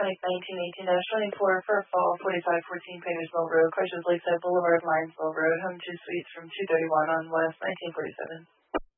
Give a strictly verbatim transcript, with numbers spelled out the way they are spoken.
Clinic nineteen eighteen twenty-four for Fall forty-five fourteen Painters Mill Road, Chrysler's Lakeside Boulevard, Linesville Road, Home two Suites from two thirty-one on West nineteen forty-seven.